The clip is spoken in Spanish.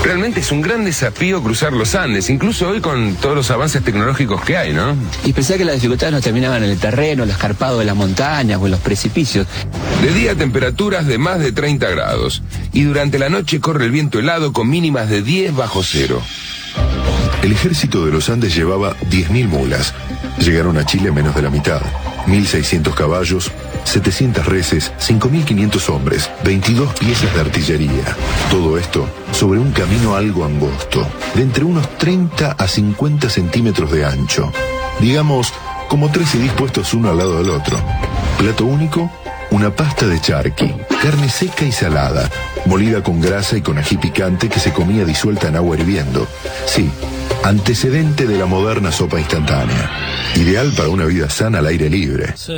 Realmente es un gran desafío cruzar los Andes, incluso hoy con todos los avances tecnológicos que hay, ¿no? Y pensé que las dificultades no terminaban en el terreno, el escarpado de las montañas o en los precipicios. De día temperaturas de más de 30 grados y durante la noche corre el viento helado con mínimas de 10 bajo cero. El ejército de los Andes llevaba 10.000 mulas. Llegaron a Chile menos de la mitad. 1.600 caballos, 700 reses, 5.500 hombres, 22 piezas de artillería. Todo esto sobre un camino algo angosto, de entre unos 30 a 50 centímetros de ancho. Digamos, como 13 dispuestos uno al lado del otro. Plato único, una pasta de charqui, carne seca y salada, molida con grasa y con ají picante que se comía disuelta en agua hirviendo. Sí, antecedente de la moderna sopa instantánea. Ideal para una vida sana al aire libre.